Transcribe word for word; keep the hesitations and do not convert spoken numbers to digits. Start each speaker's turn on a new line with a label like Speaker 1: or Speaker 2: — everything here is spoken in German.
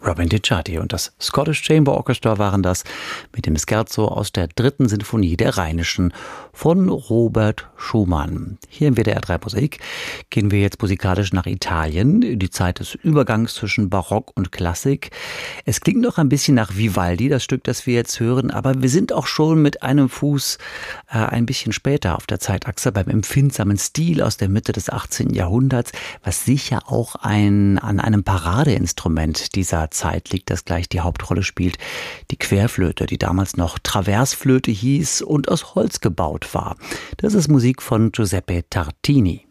Speaker 1: Robin DiCiardi und das Scottish Chamber Orchestra waren das mit dem Scherzo aus der dritten Sinfonie der Rheinischen von Robert Schumann. Hier im W D R drei Musik gehen wir jetzt musikalisch nach Italien, in die Zeit des Übergangs zwischen Barock und Klassik. Es klingt noch ein bisschen nach Vivaldi, das Stück, das wir jetzt hören, aber wir sind auch schon mit einem Fuß äh, ein bisschen später auf der Zeitachse beim empfindsamen Stil aus der Mitte des achtzehnten Jahrhunderts, was sicher auch ein, an einem Paradeinstrument dieser Zeit liegt, das gleich die Hauptrolle spielt. Die Querflöte, die damals noch Traversflöte hieß und aus Holz gebaut war. Das ist Musik von Giuseppe Tartini.